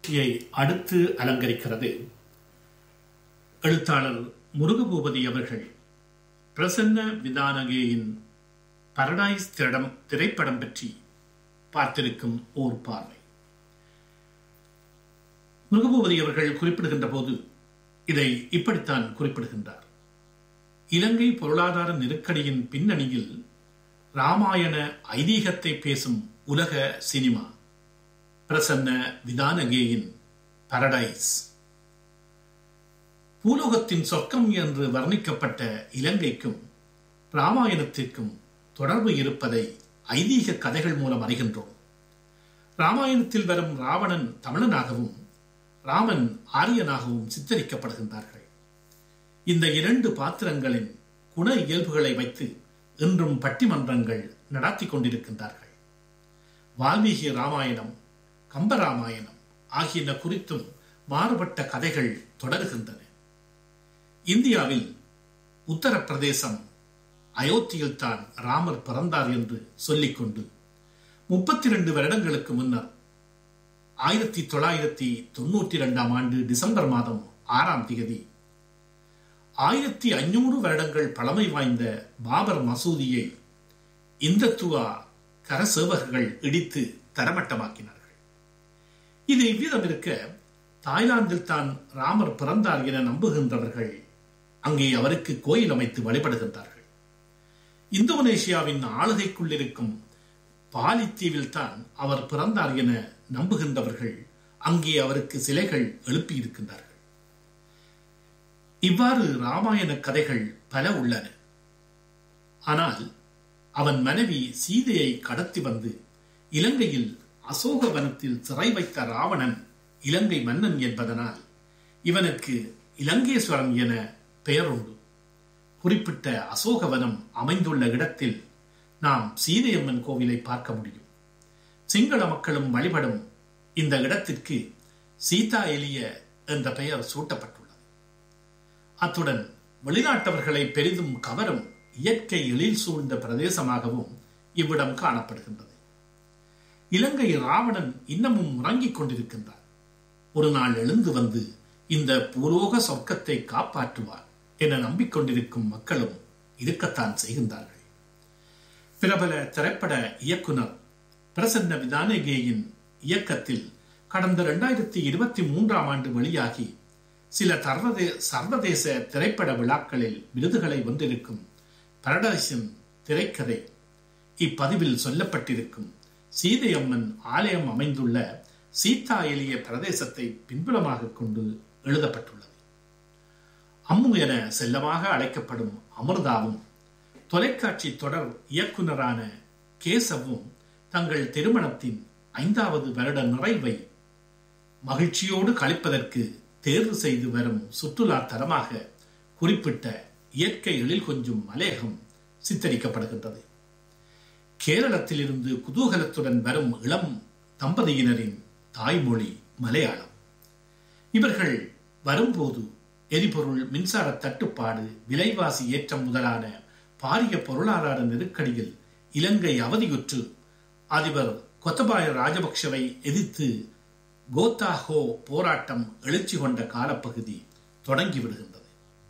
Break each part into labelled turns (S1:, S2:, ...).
S1: நிகழ்ச்சியை அடுத்து அலங்கரிக்கிறது எழுத்தாளர் முருகபூபதி அவர்கள் பிரசன்ன விதானகேயின் பரடைஸ் திரைப்படம் பற்றி பார்த்திருக்கும் ஓர் பார்வை. முருகபூபதி அவர்கள் குறிப்பிடுகின்ற போது இதை இப்படித்தான் குறிப்பிடுகின்றார். இலங்கை பொருளாதார நெருக்கடியின் பின்னணியில் ராமாயண ஐதீகத்தை பேசும் உலக சினிமா பிரசன்ன விதானகேயின் பரடைஸ். பூலோகத்தின் சொர்க்கம் என்று வர்ணிக்கப்பட்ட இலங்கைக்கும் ராமாயணத்திற்கும் தொடர்பு இருப்பதை ஐதீக கதைகள் மூலம் அறிகின்றோம். ராமாயணத்தில் வரும் ராவணன் தமிழனாகவும் ராமன் ஆரியனாகவும் சித்தரிக்கப்படுகின்றார்கள். இந்த இரண்டு பாத்திரங்களின் குண இயல்புகளை வைத்து இன்றும் பட்டிமன்றங்கள் நடத்தி கொண்டிருக்கின்றார்கள். வால்மீகி ராமாயணம், கம்பராமாயணம் ஆகியன குறித்தும் மாறுபட்ட கதைகள் தொடர்கின்றன. இந்தியாவில் உத்தரப்பிரதேசம் அயோத்தியில் தான் ராமர் பிறந்தார் என்று சொல்லிக்கொண்டு 32 வருடங்களுக்கு முன்னர் 1992 ஆண்டு டிசம்பர் மாதம் 6ஆம் தேதி 1500 வருடங்கள் பழமை வாய்ந்த பாபர் மசூதியை இந்துத்துவ கரசேவகர்கள் இடித்து தரமட்டமாக்கினார்கள். இது இவ்விதம் இருக்க, தாய்லாந்தில் தான் ராமர் பிறந்தார் என நம்புகின்றவர்கள் அங்கே அவருக்கு கோயில் அமைத்து வழிபடுகின்றார்கள். இந்தோனேஷியாவின் ஆளுகைக்குள் இருக்கும் பாலித்தீவில் தான் அவர் பிறந்தார் என நம்புகின்றவர்கள் அங்கே அவருக்கு சிலைகள் எழுப்பியிருக்கின்றார்கள். இவ்வாறு ராமாயண கதைகள் பல உள்ளன. ஆனால் அவன் மனைவி சீதையை கடத்தி வந்து இலங்கையில் அசோகவனத்தில் சிறை வைத்த ராவணன் இலங்கை மன்னன் என்பதனால் இவனுக்கு இலங்கேஸ்வரன் என பெயர் உண்டு. குறிப்பிட்ட அசோகவனம் அமைந்துள்ள இடத்தில் நாம் சீதையம்மன் கோவிலை பார்க்க முடியும். சிங்கள மக்களும் வழிபடும் இந்த இடத்திற்கு சீதா எலிய என்ற பெயர் சூட்டப்பட்டுள்ளது. அத்துடன் வெளிநாட்டவர்களை பெரிதும் கவரும் இயற்கை எழில் சூழ்ந்த பிரதேசமாகவும் இவ்விடம் காணப்படுகின்றது. இலங்கை ராவணன் இன்னமும் உறங்கிக் கொண்டிருக்கின்றார். ஒரு நாள் எழுந்து வந்து இந்த பூலோக சொர்க்கத்தை காப்பாற்றுவார் என நம்பிக்கொண்டிருக்கும் மக்களும் இருக்கத்தான் செய்கின்றார்கள். பிரபல திரைப்பட இயக்குனர் பிரசன்ன விதானகேயின் இயக்கத்தில் கடந்த 2023 ஆண்டு வெளியாகி சில சர்வதேச திரைப்பட விழாக்களில் விருதுகளை வென்றிருக்கும் பரடைஸின் திரைக்கதை இப்பதிவில் சொல்லப்பட்டிருக்கும் சீதையம்மன் ஆலயம் அமைந்துள்ள சீதா எலிய பிரதேசத்தை பின்புலமாக கொண்டு எழுதப்பட்டுள்ளது. அம்மு என செல்லமாக அழைக்கப்படும் அமிர்தாவும் தொலைக்காட்சி தொடர் இயக்குனரான கேசவும் தங்கள் திருமணத்தின் 5வது வருட நிறைவை மகிழ்ச்சியோடு கழிப்பதற்கு தேர்வு செய்து வரும் சுற்றுலா தலமாக குறிப்பிட்ட இயற்கை எழில் கொஞ்சும் மலையகம் சித்தரிக்கப்படுகின்றது. கேரளத்திலிருந்து குதூகலத்துடன் வரும் இளம் தம்பதியினரின் தாய்மொழி மலையாளம். இவர்கள் வரும்போது எரிபொருள், மின்சார தட்டுப்பாடு, விலைவாசி ஏற்றம் முதலான பாரிய பொருளாதார நெருக்கடியில் இலங்கை அவதியுற்று அதிபர் கோத்தபாய ராஜபக்ஷவை எதிர்த்து கோத்தாஹோ போராட்டம் எழுச்சி கொண்ட காலப்பகுதி தொடங்கிவிடுகின்றது.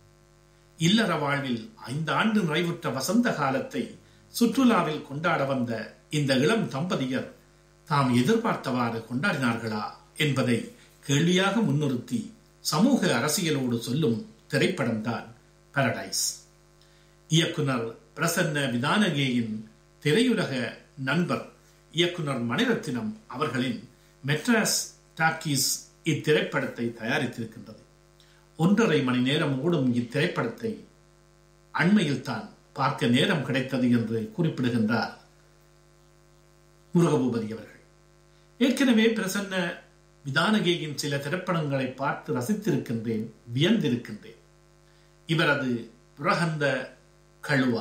S1: இல்லற வாழ்வில் 5 ஆண்டு நிறைவுற்ற வசந்த காலத்தை சுற்றுலாவில் கொண்டாட வந்த இந்த இளம் தம்பதியர் தாம் எதிர்பார்த்தவாறு கொண்டாடினார்களா என்பதை கேள்வியாக முன்னிறுத்தி சமூக அரசியலோடு சொல்லும் திரைப்படம் தான் பரடைஸ். இயக்குனர் பிரசன்ன விதானகேயின் திரையுலக நண்பர் இயக்குனர் மணிரத்தினம் அவர்களின் மெட்ராஸ் டாக்கீஸ் இத்திரைப்படத்தை தயாரித்திருக்கின்றது. 1.5 மணி நேரம் ஓடும் இத்திரைப்படத்தை அண்மையில் தான் பார்க்க நேரம் கிடைத்தது என்று குறிப்பிடுகின்றார் முருகபூபதி அவர்கள். ஏற்கனவே பிரசன்ன விதானகேயின் சில திரைப்படங்களை பார்த்து ரசித்திருக்கின்றேன், வியந்திருக்கின்றேன். இவரது Purahanda கழுவா,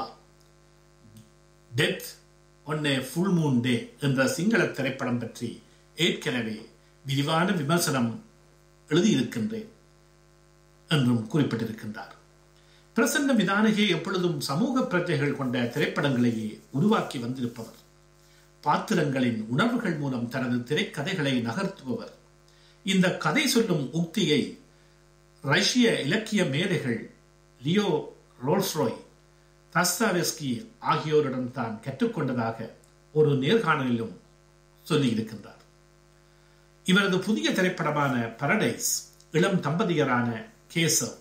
S1: death one A full moon day என்ற சிங்கள திரைப்படம் பற்றி ஏற்கனவே விரிவான விமர்சனம் எழுதியிருக்கின்றேன் என்றும் குறிப்பிட்டிருக்கின்றார். பிரசன்ன விதானகே எப்பொழுதும் சமூக பிரச்சனைகள் கொண்ட திரைப்படங்களையே உருவாக்கி வந்திருப்பவர். பாத்திரங்களின் உணர்வுகள் மூலம் தனது திரைக்கதைகளை நகர்த்துபவர். இந்த கதை சொல்லும் உக்தியை ரஷ்ய இலக்கிய மேதைகள் லியோ ரோல்ஸ்ராய், தஸ்தாவெஸ்கி ஆகியோரிடம் தான் கற்றுக்கொண்டதாக ஒரு நேர்காணலிலும் சொல்லியிருக்கின்றார். இவரது புதிய திரைப்படமான பாரடைஸ் இளம் தம்பதியரான கேசவ்,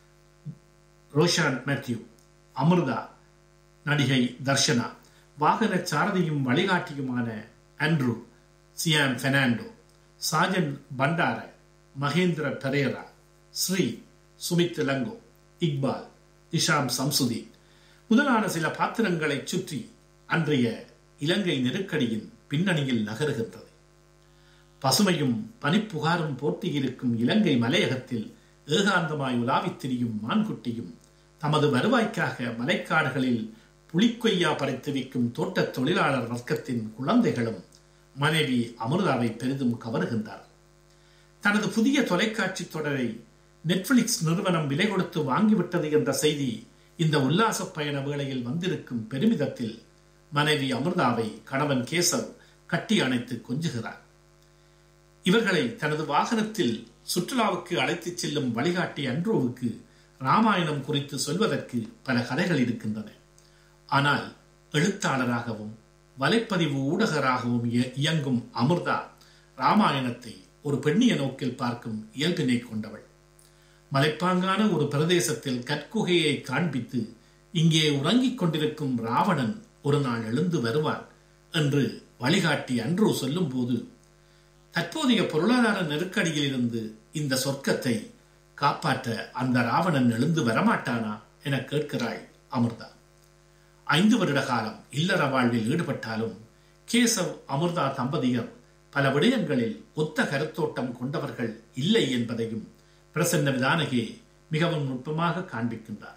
S1: ரோஷான் மேத்யூ, அமிர்தா, நடிகை தர்ஷனா, வாகன சாரதியும் வழிகாட்டியுமான Andrew, cyan Fernando, Sajan Bandara, Mahendra Perera, Sri, Sumit லங்கோ, Iqbal, Hisham Samsudeen முதலான சில பாத்திரங்களை சுற்றி அன்றைய இலங்கை நெருக்கடியின் பின்னணியில் நகருகின்றது. பசுமையும் பனிப்புகாரும் போட்டியிருக்கும் இலங்கை மலையகத்தில் ஏகாந்தமாய் உலாவித் திரியும் மான்குட்டியும் தமது வருவாய்க்காக மலைக்காடுகளில் புலிக்கொய்யா பறித்து விற்கும் தோட்ட தொழிலாளர் வர்க்கத்தின் குழந்தைகளும் மனைவி அமிர்தாவை பெரிதும் கவருகின்றார். தனது புதிய தொலைக்காட்சி தொடரை நெட்ஃபிளிக்ஸ் நிறுவனம் விலை கொடுத்து வாங்கிவிட்டது என்ற செய்தி இந்த உல்லாச பயண வேளையில் வந்திருக்கும் பெருமிதத்தில் மனைவி அமிர்தாவை கணவன் கேசவ் கட்டி அணைத்து கொஞ்சுகிறார். இவர்களை தனது வாகனத்தில் சுற்றுலாவுக்கு அழைத்துச் செல்லும் வழிகாட்டி அன்ட்ரூவுக்கு ராமாயணம் குறித்து சொல்வதற்கு பல கதைகள் இருக்கின்றன. ஆனால் எழுத்தாளராகவும் வலைப்பதிவு ஊடகராகவும் இயங்கும் அமிர்தா ராமாயணத்தை ஒரு பெண்ணிய நோக்கில் பார்க்கும் இயல்பினை கொண்டவள். மலைப்பாங்கான ஒரு பிரதேசத்தில் கற்குகையை காண்பித்து இங்கே உறங்கிக் கொண்டிருக்கும் ராவணன் ஒரு நாள் எழுந்து வருவான் என்று வழிகாட்டி அன்ட்ரூ சொல்லும் போது தற்போதைய பொருளாதார நெருக்கடியில் இருந்து இந்த சொர்க்கத்தை காப்பாற்ற அந்த ராவணன் எழுந்து வரமாட்டானா என கேட்கிறாள் அமிர்தா. 5 வருட காலம் இல்லற வாழ்வில் ஈடுபட்டாலும் கேசவ் அமிர்தா தம்பதியர் பல விடயங்களில் ஒத்த கருத்தோட்டம் கொண்டவர்கள் இல்லை என்பதையும் பிரசன்ன விதானகே மிகவும் நுட்பமாக காண்பிக்கின்றார்.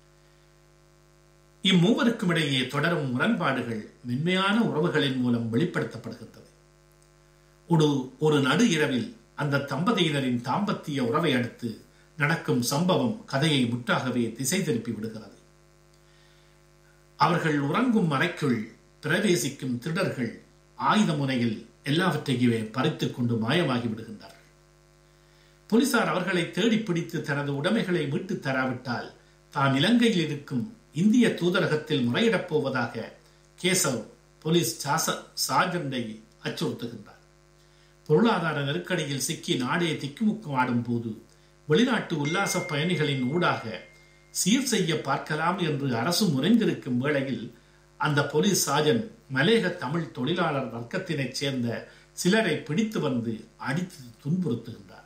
S1: இம்மூவருக்கும் இடையே தொடரும் முரண்பாடுகள் மென்மையான உறவுகளின் மூலம் வெளிப்படுத்தப்படுகின்றது. ஒரு நடு இரவில் அந்த தம்பதியினரின் தாம்பத்திய உறவை அடுத்து நடக்கும் சம்பவம் கதையை முற்றாகவே திசை திருப்பி விடுகிறது. அவர்கள் உறங்கும் அறைக்குள் பிரவேசிக்கும் திருடர்கள் ஆயுத முனையில் எல்லாவற்றையுமே பறித்துக் கொண்டு மாயமாகி விடுகின்றார்கள். போலீசார் அவர்களை தேடி பிடித்து தனது உடைமைகளை மீட்டு தராவிட்டால் தான் இலங்கையில் இருக்கும் இந்திய தூதரகத்தில் முறையிடப் போவதாக கேசவ் போலீஸ் சார்ஜண்டை அச்சுறுத்துகின்றார். பொருளாதார நெருக்கடியில் சிக்கி நாடே திக்குமுக்கம் ஆடும் போது வெளிநாட்டு உல்லாச பயணிகளின் ஊடாக சீர் செய்ய பார்க்கலாம் என்று அரசு முறைந்திருக்கும் வேளையில் அந்த போலீஸ் சார்ஜன் மலேக தமிழ் தொழிலாளர் வர்க்கத்தினைச் சேர்ந்த சிலரை பிடித்து வந்து அடித்து துன்புறுத்துகின்றார்.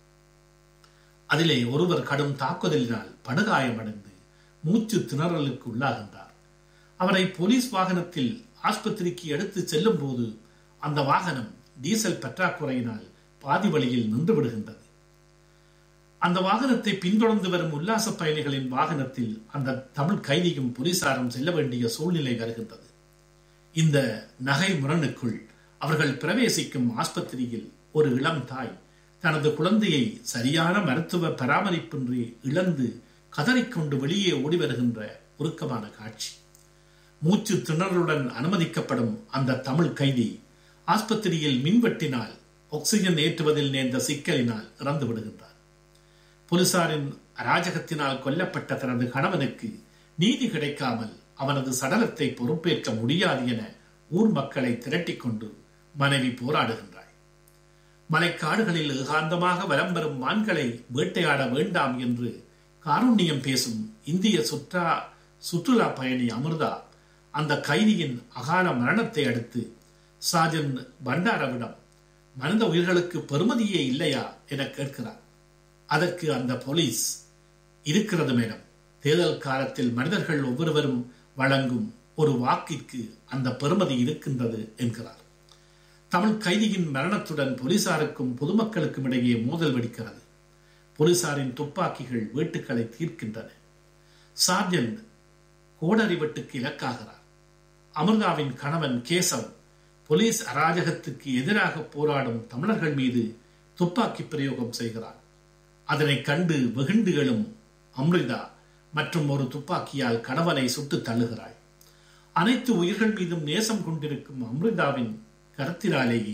S1: அதிலே ஒருவர் கடும் தாக்குதலினால் படுகாயமடைந்து மூச்சு திணறலுக்கு உள்ளாகின்றார். அவரை போலீஸ் வாகனத்தில் ஆஸ்பத்திரிக்கு எடுத்து செல்லும் போது அந்த வாகனம் டீசல் பற்றாக்குறையினால் பாதி வழியில் நின்று விடுகின்றது. அந்த வாகனத்தை பின்தொடர்ந்து வரும் உல்லாச பயணிகளின் வாகனத்தில் அந்த தமிழ் கைதியும் போலீசாரும் செல்ல வேண்டிய சூழ்நிலை வருகின்றது. இந்த நகை முரணுக்குள் அவர்கள் பிரவேசிக்கும் ஆஸ்பத்திரியில் ஒரு இளம் தாய் தனது குழந்தையை சரியான மருத்துவ பராமரிப்பின்றி இழந்து கதறிக்கொண்டு வெளியே ஓடி வருகின்ற உருக்கமான காட்சி. மூச்சு திணறலுடன் அனுமதிக்கப்படும் அந்த தமிழ் கைதி ஆஸ்பத்திரியில் மின்வெட்டினால் ஆக்சிஜன் ஏற்றுவதில் நேர்ந்த சிக்கலினால் இறந்து விடுகின்றார். போலீசாரின் அராஜகத்தினால் கொல்லப்பட்ட தனது கணவனுக்கு நீதி கிடைக்காமல் அவனது சடலத்தை பொறுப்பேற்க முடியாது என ஊர் மக்களை திரட்டிக் கொண்டு மனைவி போராடுகின்றாள். மலைக்காடுகளில் ஏகாந்தமாக வலம் வரும் மான்களை வேட்டையாட வேண்டாம் என்று காருண்யம் பேசும் இந்திய சுற்றுலா பயணி அமிர்தா அந்த கைதியின் அகால மரணத்தை அடுத்து சாஜன் பண்டாரவிடம் மனித உயிர்களுக்கு பெறுமதியே இல்லையா என கேட்கிறார். அதற்கு அந்த போலீஸ் இருக்கிறது மேடம், தேர்தல் காலத்தில் மனிதர்கள் ஒவ்வொருவரும் வழங்கும் ஒரு வாக்கிற்கு அந்த பெறுமதி இருக்கின்றது என்கிறார். தமிழ் கைதியின் மரணத்துடன் போலீசாருக்கும் பொதுமக்களுக்கும் இடையே மோதல் வெடிக்கிறது. போலீசாரின் துப்பாக்கிகள் வீட்டுக்களை தீர்க்கின்றன. சார்ஜென்ட் கோடரி வெட்டுக்கு இலக்காகிறார். அமிர்தாவின் கணவன் கேசவ் போலீஸ் அராஜகத்துக்கு எதிராக போராடும் தமிழர்கள் மீது துப்பாக்கி பிரயோகம் செய்கிறார். அதனை கண்டு வெகுண்டு எழும் அமிர்தா மற்றும் ஒரு துப்பாக்கியால் கணவனை சுட்டு தள்ளுகிறாள். அனைத்து உயிர்கள் மீதும் நேசம் கொண்டிருக்கும் அமிர்தாவின் கருத்தினாலேயே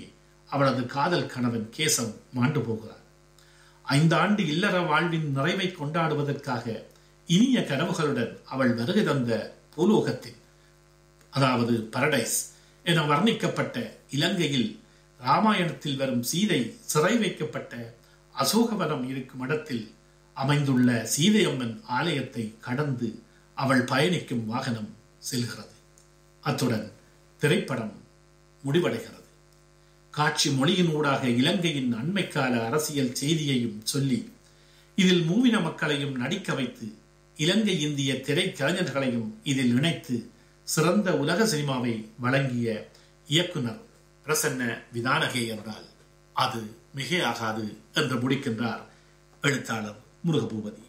S1: அவளது காதல் கணவன் கேசவ் மாண்டு போகிறார். 5 ஆண்டு இல்லற வாழ்வின் நிறைவை கொண்டாடுவதற்காக இனிய கனவுகளுடன் அவள் வருகை தந்த பூலோகத்தில், அதாவது பரடைஸ் என வர்ணிக்கப்பட்ட இலங்கையில் ராமாயணத்தில் வரும் சீதை சிறை வைக்கப்பட்ட அசோகவனம் இருக்கும் இடத்தில் அமைந்துள்ள சீதையம்மன் ஆலயத்தை கடந்து அவள் பயணிக்கும் வாகனம் செல்கிறது. அத்துடன் திரைப்படம் முடிவடைகிறது. காட்சி மொழியின் ஊடாக இலங்கையின் அண்மைக்கால அரசியல் செய்தியையும் சொல்லி இதில் மூவின மக்களையும் நடிக்க வைத்து இலங்கை இந்திய திரைக்கலைஞர்களையும் இதில் இணைத்து சிறந்த உலக சினிமாவை வழங்கிய இயக்குனர் பிரசன்ன விதானகே என்றால் அது மிகையாகாது என்று முடிக்கின்றார் எழுத்தாளர் முருகபூபதி.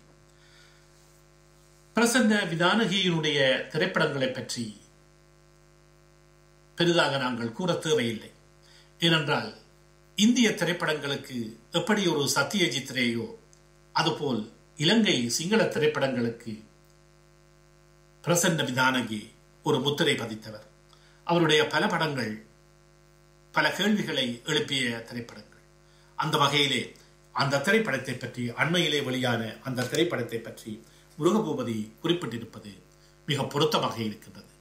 S1: பிரசன்ன விதானகியினுடைய திரைப்படங்களை பற்றி பெரிதாக நாங்கள் கூற தேவையில்லை. ஏனென்றால் இந்திய திரைப்படங்களுக்கு எப்படி ஒரு சத்யஜித் ரேயோ அதுபோல் இலங்கை சிங்கள திரைப்படங்களுக்கு பிரசன்ன விதானகி ஒரு முத்திரை பதித்தவர். அவருடைய பல படங்கள் பல கேள்விகளை எழுப்பிய திரைப்படங்கள். அந்த வகையிலே அந்த திரைப்படத்தை பற்றி, அண்மையிலே வெளியான அந்த திரைப்படத்தை பற்றி முருகபூபதி குறிப்பிட்டிருப்பது மிக பொருத்தமாக இருக்கின்றது.